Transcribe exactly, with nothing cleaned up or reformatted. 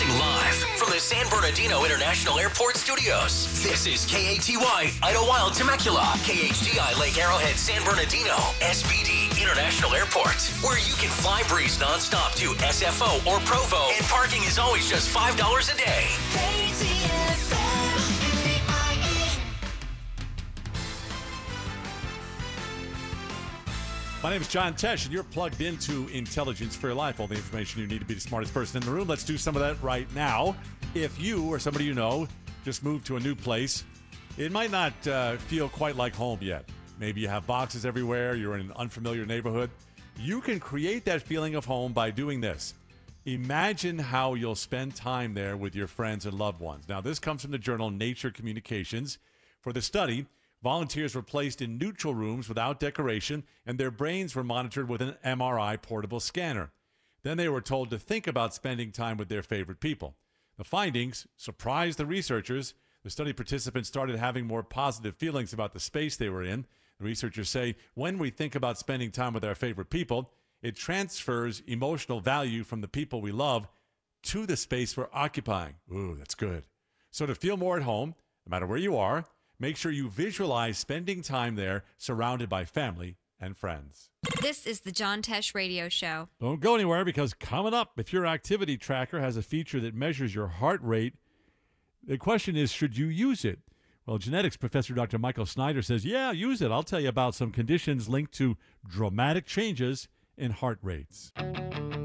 Broadcasting live from the San Bernardino International Airport Studios. This is K A T Y, Idlewild, Temecula, K H D I, Lake Arrowhead, San Bernardino, S B D International Airport, where you can fly breeze nonstop to S F O or Provo, and parking is always just five dollars a day. K T F M. My name is John Tesh, and you're plugged into Intelligence for Your Life. All the information you need to be the smartest person in the room. Let's do some of that right now. If you or somebody you know just moved to a new place, it might not uh, feel quite like home yet. Maybe you have boxes everywhere. You're in an unfamiliar neighborhood. You can create that feeling of home by doing this. Imagine how you'll spend time there with your friends and loved ones. Now, this comes from the journal Nature Communications. For the study, volunteers were placed in neutral rooms without decoration, and their brains were monitored with an M R I portable scanner. Then they were told to think about spending time with their favorite people. The findings surprised the researchers. The study participants started having more positive feelings about the space they were in. The researchers say when we think about spending time with our favorite people, it transfers emotional value from the people we love to the space we're occupying. Ooh, that's good. So to feel more at home, no matter where you are, make sure you visualize spending time there surrounded by family and friends. This is the John Tesh Radio Show. Don't go anywhere, because coming up, if your activity tracker has a feature that measures your heart rate, the question is, should you use it? Well, genetics professor Doctor Michael Snyder says, yeah, use it. I'll tell you about some conditions linked to dramatic changes in heart rates.